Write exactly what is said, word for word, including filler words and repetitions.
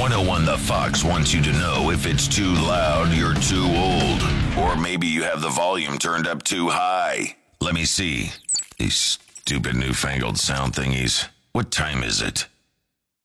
one oh one The Fox wants you to know if it's too loud, you're too old. Or maybe you have the volume turned up too high. Let me see. These stupid newfangled sound thingies. What time is it?